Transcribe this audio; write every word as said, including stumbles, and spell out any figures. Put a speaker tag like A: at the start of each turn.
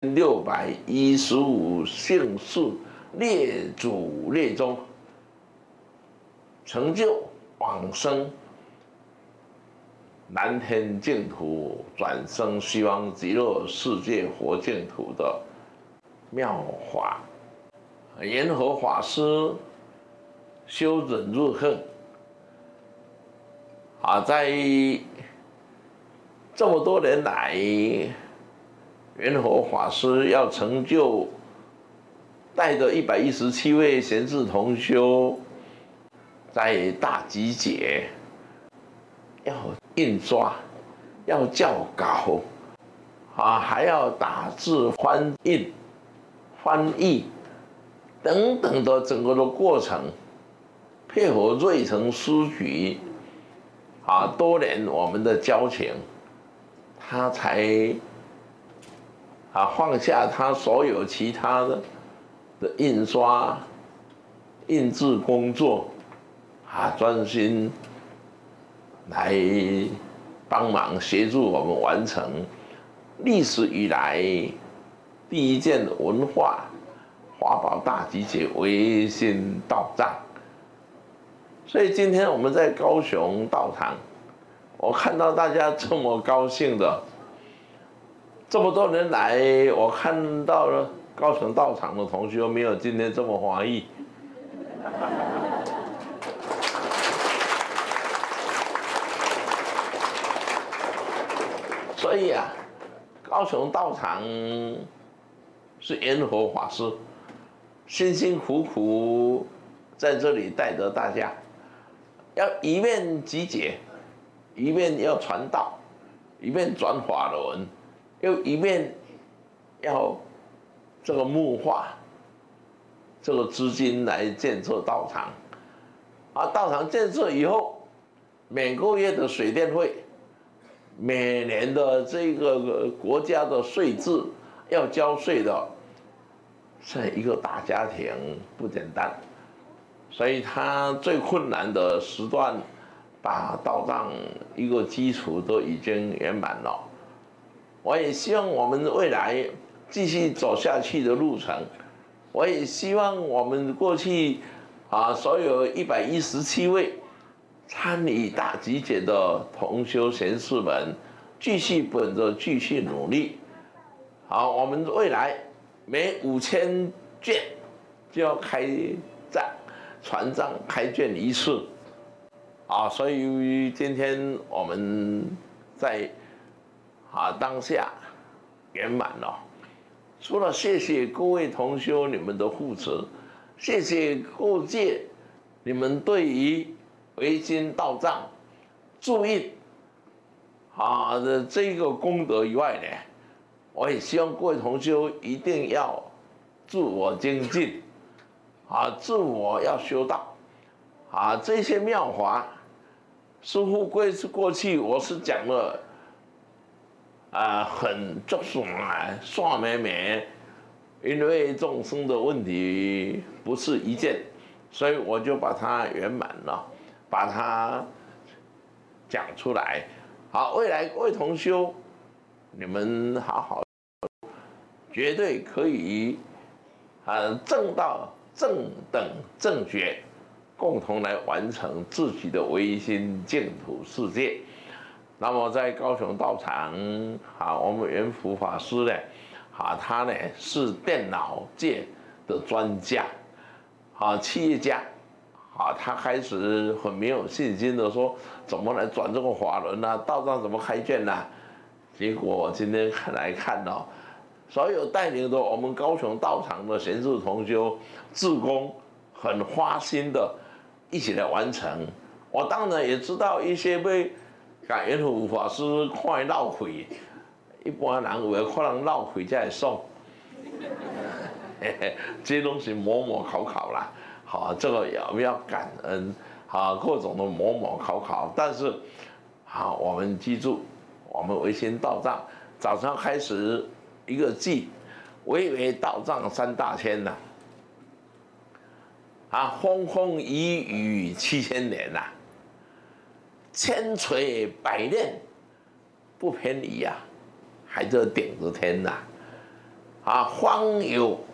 A: 六百一十五姓氏列祖列宗，成就往生南天净土，转生西方极乐世界佛净土的妙法。延和法师修忍入恨啊，在这么多年来，延和法师要成就，带着一百一十七位贤士同修，在大集结要印刷，要校稿，啊，还要打字翻印、翻译等等的整个的过程，配合瑞成书局，啊，多年我们的交情，他才啊放下他所有其他的的印刷、印制工作，啊，专心来帮忙协助我们完成历史以来第一件文化华宝大集结维新道藏。所以今天我们在高雄道场，我看到大家这么高兴的，这么多年来，我看到了高雄道场的同学没有今天这么华丽。所以啊，高雄道场是延和法师辛辛苦苦在这里带着大家，要一面集结，一面要传道，一面转法轮，又一面要这个募化这个资金来建设道场。啊，道场建设以后，每个月的水电费，每年的这个国家的税制要交税的，是一个大家庭不简单，所以他最困难的时段，把道藏一个基础都已经圆满了。我也希望我们未来继续走下去的路程，我也希望我们过去啊所有一百一十七位参与大集结的同修贤士们，继续本着继续努力。好，我们未来每五千卷就要开战传藏开卷一次，啊，所以今天我们在啊当下圆满了。除了谢谢各位同修你们的护持，谢谢各界你们对于维新道藏注印啊的这个功德以外呢，我也希望各位同修一定要自我精进，啊，自我要修道，啊，这些妙法，师父过过去我是讲了，啊，很足爽啊，爽美美，因为众生的问题不是一件，所以我就把它圆满了，把它讲出来。好，未来各位同修，你们好好，绝对可以啊证到正等正觉，共同来完成自己的唯心净土世界。那么在高雄道场，啊，我们圆福法师呢，啊，他呢是电脑界的专家，啊，企业家，啊，他开始很没有信心的说，怎么来转这个法轮啊？道藏怎么开卷啊？结果我今天看来看到，所有带领的我们高雄道场的贤士同修、志工，很花心的一起来完成。我当然也知道一些被感圆福法师看闹亏，一般人有的可能闹亏才会送，这东西模模考考啦。好，这个也要感恩，好，各种的模模考考。但是，好，我们记住，我们维新道藏早上开始一个记，巍巍道藏三大千呐、啊，啊，风风雨雨七千年呐、啊，千锤百炼不偏离呀、啊，还这顶着天呐、啊， 啊，方有